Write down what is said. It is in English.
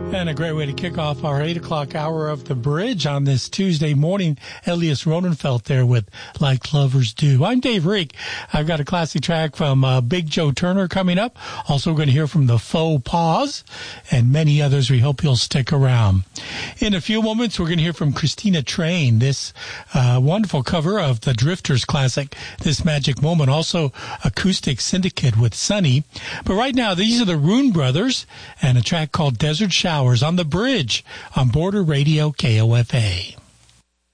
And a great way to kick off our 8 o'clock hour of the bridge on this Tuesday morning. Elias Ronenfeld there with Like Lovers Do. I'm Dave Reek. I've got a classic track from Big Joe Turner coming up. Also going to hear from the Faux Pas and many others. We hope you'll stick around. In a few moments, we're going to hear from Christina Train, this wonderful cover of the Drifters classic, This Magic Moment. Also, Acoustic Syndicate with Sunny. But right now, these are the Rune Brothers and a track called Desert Showers on the bridge on Border Radio KOFA.